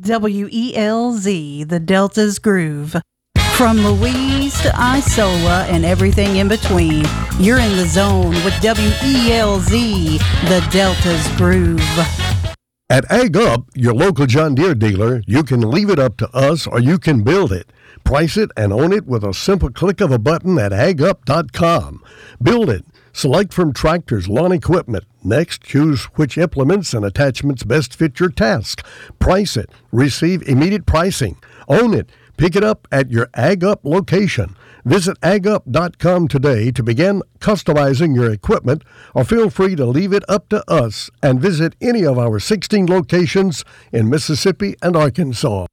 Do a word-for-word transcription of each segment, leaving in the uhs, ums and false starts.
W E L Z, the Delta's Groove. From Louise to Isola and everything in between, you're in the zone with W E L Z, the Delta's Groove. At Ag Up, your local John Deere dealer, you can leave it up to us or you can build it. Price it and own it with a simple click of a button at ag up dot com. Build it. Select from tractors, lawn equipment. Next, choose which implements and attachments best fit your task. Price it. Receive immediate pricing. Own it. Pick it up at your Ag Up location. Visit ag up dot com today to begin customizing your equipment, or feel free to leave it up to us and visit any of our sixteen locations in Mississippi and Arkansas.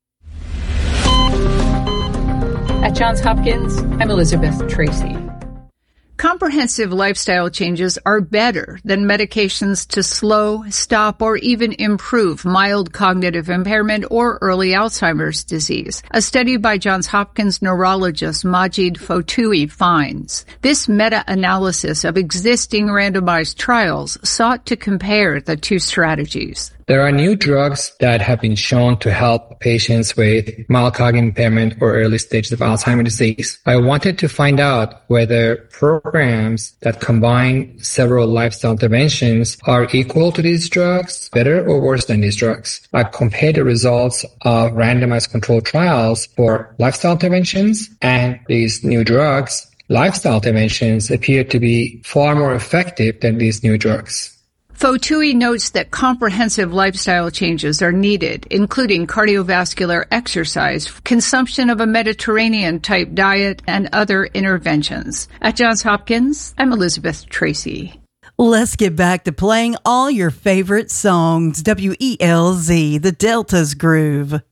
At Johns Hopkins, I'm Elizabeth Tracy. Comprehensive lifestyle changes are better than medications to slow, stop, or even improve mild cognitive impairment or early Alzheimer's disease. A study by Johns Hopkins neurologist Majid Fotoui finds this meta-analysis of existing randomized trials sought to compare the two strategies. There are new drugs that have been shown to help patients with mild cognitive impairment or early stages of Alzheimer's disease. I wanted to find out whether programs that combine several lifestyle interventions are equal to these drugs, better or worse than these drugs. I compared the results of randomized controlled trials for lifestyle interventions and these new drugs. Lifestyle interventions appear to be far more effective than these new drugs. Fotoui notes that comprehensive lifestyle changes are needed, including cardiovascular exercise, consumption of a Mediterranean-type diet, and other interventions. At Johns Hopkins, I'm Elizabeth Tracy. Let's get back to playing all your favorite songs. W E L Z, the Delta's Groove.